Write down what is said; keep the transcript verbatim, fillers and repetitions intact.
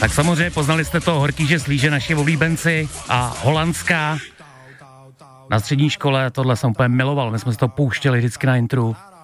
Tak samozřejmě poznali jste to Horkýže Slíže, naši oblíbenci a Holandská. Na střední škole tohle jsem úplně miloval, my jsme si to pouštěli vždycky na intru.